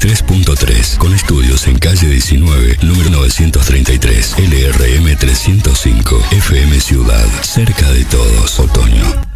93.3, con estudios en calle 19, número 933, LRM 305, FM Ciudad, cerca de todos, otoño.